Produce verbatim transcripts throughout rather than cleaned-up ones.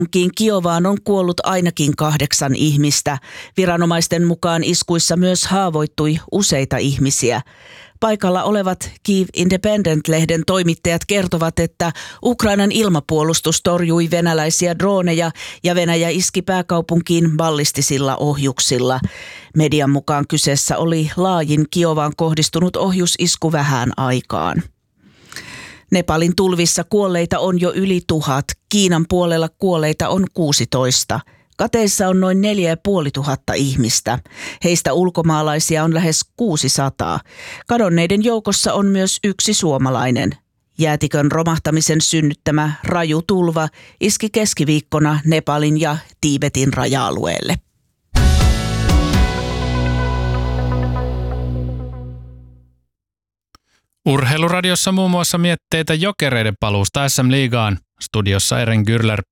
Kiovaan on kuollut ainakin kahdeksan ihmistä. Viranomaisten mukaan iskuissa myös haavoittui useita ihmisiä. Paikalla olevat Kyiv Independent-lehden toimittajat kertovat, että Ukrainan ilmapuolustus torjui venäläisiä drooneja ja Venäjä iski pääkaupunkiin ballistisilla ohjuksilla. Median mukaan kyseessä oli laajin Kiovaan kohdistunut ohjusisku vähään aikaan. Nepalin tulvissa kuolleita on jo yli tuhat. Kiinan puolella kuolleita on kuusitoista. Kateissa on noin neljä ja puoli tuhatta ihmistä. Heistä ulkomaalaisia on lähes kuusisataa. Kadonneiden joukossa on myös yksi suomalainen. Jäätikön romahtamisen synnyttämä raju tulva iski keskiviikkona Nepalin ja Tiibetin raja-alueelle. Urheiluradiossa muun muassa mietteitä Jokereiden paluusta S M-liigaan. Studiossa Eren Gürler.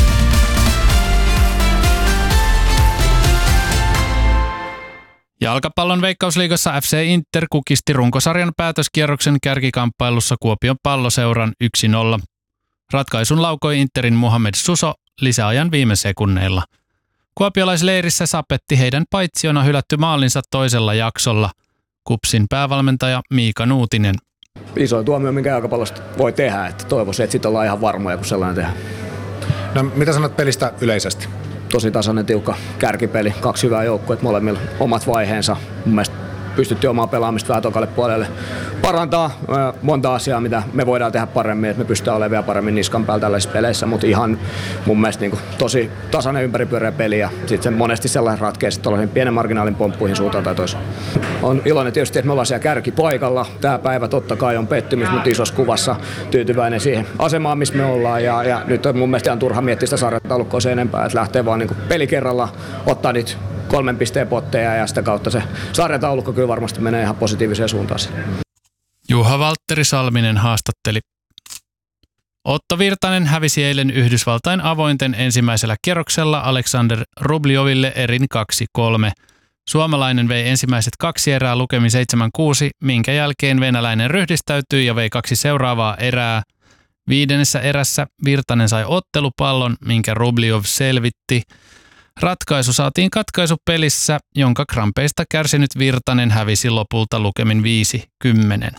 Jalkapallon Veikkausliigassa F C Inter kukisti runkosarjan päätöskierroksen kärkikamppailussa Kuopion Palloseuran yksi nolla. Ratkaisun laukoi Interin Mohamed Suso lisäajan viime sekunneilla. Kuopiolaisleirissä sapetti heidän paitsiona hylätty maalinsa toisella jaksolla. KuPSin päävalmentaja Miika Nuutinen. Isoin tuomio, minkä jalkapallosta voi tehdä, että toivoisin, että sitten ollaan ihan varmoja, kun sellainen tehdään. No, mitä sanot pelistä yleisesti? Tosi tasainen, tiukka kärkipeli, kaksi hyvää joukkuetta, molemmilla omat vaiheensa. Mun mielestä pystyttiin omaa pelaamista vähän tokalle puolelle parantaa monta asiaa, mitä me voidaan tehdä paremmin, että me pystytään olemaan vielä paremmin niskan päällä tällaisissa peleissä, mutta ihan mun mielestä niin kuin tosi tasainen ympäripyöreä peli ja sitten se monesti sellainen ratkeaa sitten pienen marginaalin pomppuihin suuntaan tai toiseen. On iloinen tietysti, että me ollaan siellä kärkipaikalla. Tämä päivä totta kai on pettymys, mutta isossa kuvassa tyytyväinen siihen asemaan, missä me ollaan ja, ja nyt on mun mielestä ihan turha miettiä sitä sarjataulukkoa sen enempää, että lähtee vaan niin kuin peli kerralla ottaa niitä kolmen pisteen potteja ja sitä kautta se sarjataulukko kyllä varmasti menee ihan positiiviseen suuntaan. Juha Valtteri Salminen haastatteli. Otto Virtanen hävisi eilen Yhdysvaltain avointen ensimmäisellä kierroksella Alexander Rubljoville erin kaksi kolme. Suomalainen vei ensimmäiset kaksi erää lukemin seitsemän kuusi, minkä jälkeen venäläinen ryhdistäytyi ja vei kaksi seuraavaa erää. Viidennessä erässä Virtanen sai ottelupallon, minkä Rubljov selvitti. Ratkaisu saatiin katkaisupelissä, jonka krampeista kärsinyt Virtanen hävisi lopulta lukemin viisi kymmenen.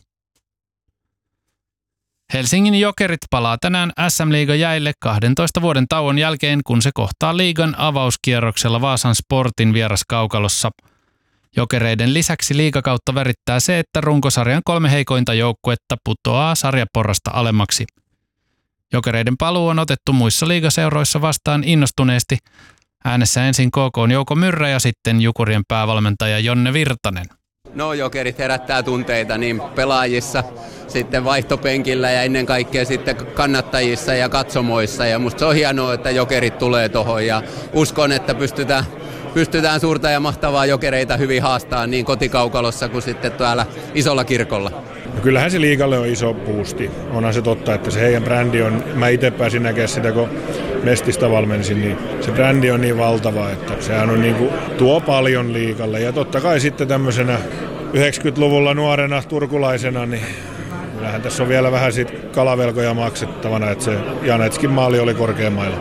Helsingin Jokerit palaa tänään S M-liigan jäille kahdentoista vuoden tauon jälkeen, kun se kohtaa liigan avauskierroksella Vaasan Sportin vieraskaukalossa. Jokereiden lisäksi liigakautta värittää se, että runkosarjan kolme heikointa joukkuetta putoaa sarjaporrasta alemmaksi. Jokereiden paluu on otettu muissa liigaseuroissa vastaan innostuneesti. Äänessä ensin K K:n Jouko Myrrä ja sitten Jukurien päävalmentaja Jonne Virtanen. No, Jokerit herättää tunteita niin pelaajissa, sitten vaihtopenkillä ja ennen kaikkea sitten kannattajissa ja katsomoissa. Ja musta se on hienoa, että Jokerit tulee tohon ja uskon, että pystytään, pystytään suurta ja mahtavaa Jokereita hyvin haastamaan niin kotikaukalossa kuin sitten täällä isolla kirkolla. No kyllähän se liigalle on iso boosti. Onhan se totta, että se heidän brändi on, mä itse pääsin näkemään sitä, kun Mestistä valmensin, niin se brändi on niin valtava, että sehän on niin kuin, tuo paljon liigalle. Ja totta kai sitten tämmöisenä yhdeksänkymmentäluvulla nuorena turkulaisena, niin kyllähän tässä on vielä vähän sit kalavelkoja maksettavana, että se Janetskin maali oli korkeammailla.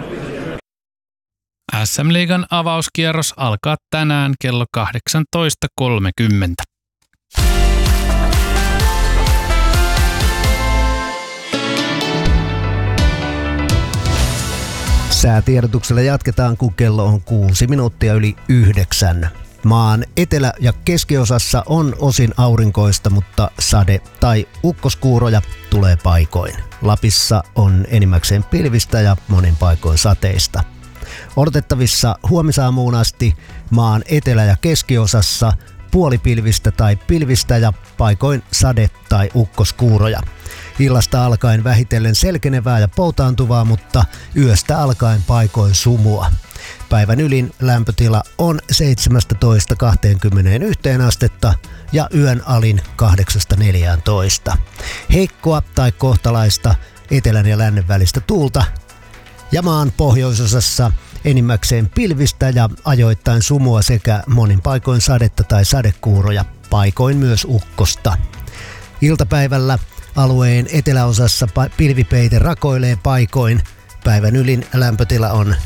S M-liigan avauskierros alkaa tänään kello kahdeksantoista kolmekymmentä. Säätiedotuksella jatketaan, kun kello on kuusi minuuttia yli yhdeksän. Maan etelä- ja keskiosassa on osin aurinkoista, mutta sade- tai ukkoskuuroja tulee paikoin. Lapissa on enimmäkseen pilvistä ja monin paikoin sateista. Odotettavissa huomisaamuun asti maan etelä- ja keskiosassa puolipilvistä tai pilvistä ja paikoin sade- tai ukkoskuuroja. Illasta alkaen vähitellen selkenevää ja poutaantuvaa, mutta yöstä alkaen paikoin sumua. Päivän ylin lämpötila on seitsemästätoista kahteenkymmeneenyhteen astetta ja yön alin kahdeksasta neljääntoista. Heikkoa tai kohtalaista etelän ja lännen välistä tuulta ja maan pohjoisosassa enimmäkseen pilvistä ja ajoittain sumua sekä monin paikoin sadetta tai sadekuuroja, paikoin myös ukkosta. Iltapäivällä alueen eteläosassa pilvipeite rakoilee paikoin. Päivän ylin lämpötila on